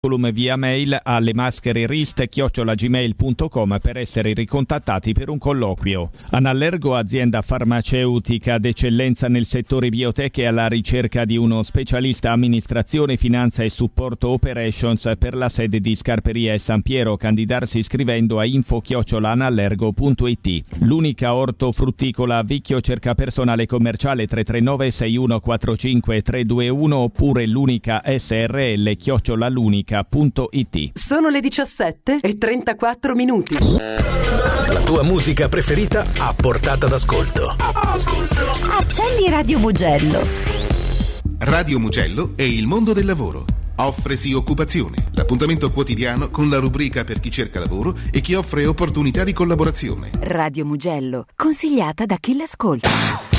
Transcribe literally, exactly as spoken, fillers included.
via mail alle maschererist chiocciola gmail punto com per essere ricontattati per un colloquio. Anallergo, azienda farmaceutica d'eccellenza nel settore biotech e alla ricerca di uno specialista amministrazione, finanza e supporto operations per la sede di Scarperia e San Piero. Candidarsi scrivendo a info chiocciola anallergo punto it. L'unica ortofrutticola Vicchio cerca personale commerciale tre tre nove sei uno quattro cinque tre due uno oppure l'unica S R L chiocciola l'unica punto it. Sono le diciassette e trentaquattro minuti. La tua musica preferita a portata d'ascolto. Ascolto. Accendi Radio Mugello. Radio Mugello è il mondo del lavoro. Offresi occupazione, l'appuntamento quotidiano con la rubrica per chi cerca lavoro e chi offre opportunità di collaborazione. Radio Mugello, consigliata da chi l'ascolta.